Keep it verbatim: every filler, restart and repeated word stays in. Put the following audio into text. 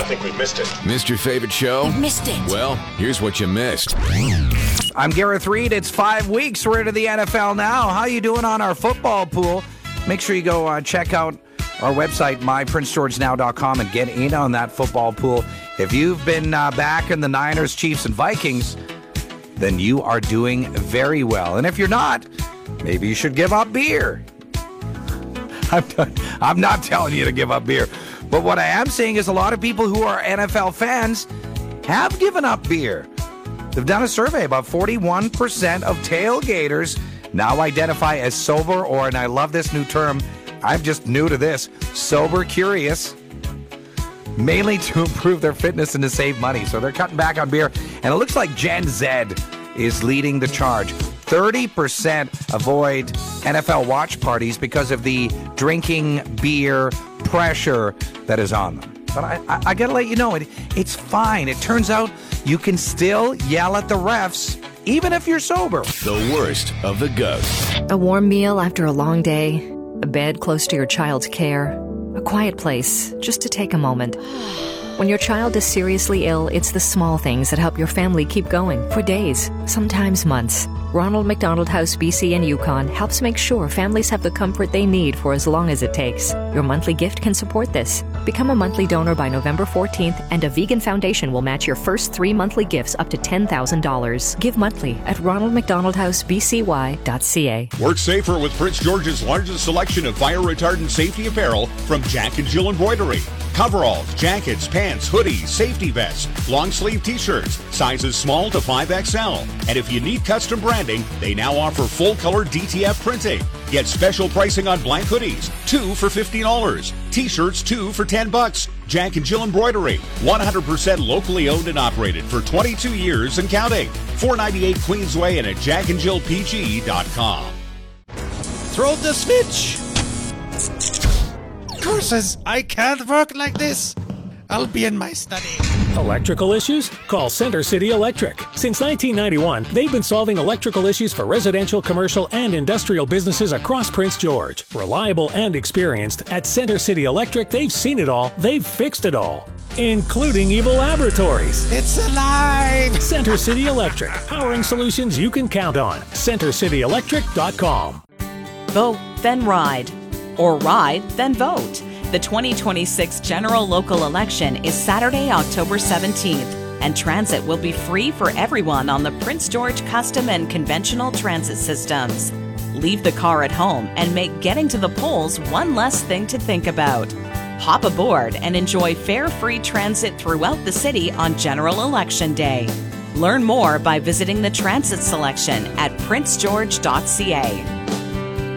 think we've missed it. Missed your favorite show? You missed it. Well, here's what you missed. I'm Gareth Reed. It's five weeks. We're into the N F L now. How you doing on our football pool? Make sure you go uh, check out our website, my prince george now dot com, and get in on that football pool. If you've been uh, back in the Niners, Chiefs, and Vikings, then you are doing very well. And if you're not, maybe you should give up beer. I'm, I'm not telling you to give up beer. But what I am saying is a lot of people who are N F L fans have given up beer. They've done a survey. About forty-one percent of tailgaters now identify as sober, or, and I love this new term, I'm just new to this, sober curious, mainly to improve their fitness and to save money. So they're cutting back on beer. And it looks like Gen Z is leading the charge. thirty percent avoid N F L watch parties because of the drinking beer pressure that is on them. But I, I, I got to let you know, it, it's fine. It turns out you can still yell at the refs, even if you're sober. The worst of the ghosts. A warm meal after a long day, a bed close to your child's care, a quiet place just to take a moment. When your child is seriously ill, it's the small things that help your family keep going for days, sometimes months. Ronald McDonald House B C and Yukon helps make sure families have the comfort they need for as long as it takes. Your monthly gift can support this. Become a monthly donor by November fourteenth, and a vegan foundation will match your first three monthly gifts up to ten thousand dollars. Give monthly at ronald mcdonald house b c y dot c a. Work safer with Prince George's largest selection of fire-retardant safety apparel from Jack and Jill Embroidery. Coveralls, jackets, pants, hoodies, safety vests, long-sleeve t-shirts, sizes small to five X L. And if you need custom branding, they now offer full-color D T F printing. Get special pricing on blank hoodies, two for fifty dollars. T-shirts, two for ten bucks. Jack and Jill Embroidery, one hundred percent locally owned and operated for twenty-two years and counting. four ninety-eight Queensway and at jack and jill p g dot com. Throw the switch! Curses, I can't work like this. I'll be in my study. Electrical issues? Call Center City Electric. Since nineteen ninety-one, they've been solving electrical issues for residential, commercial, and industrial businesses across Prince George. Reliable and experienced, at Center City Electric, they've seen it all, they've fixed it all, including evil laboratories. It's alive! Center City Electric, powering solutions you can count on. center city electric dot com. Vote, then ride. Or ride, then vote. The twenty twenty-six general local election is Saturday, October seventeenth, and transit will be free for everyone on the Prince George custom and conventional transit systems. Leave the car at home and make getting to the polls one less thing to think about. Hop aboard and enjoy fare-free transit throughout the city on General Election Day. Learn more by visiting the transit selection at prince george dot c a.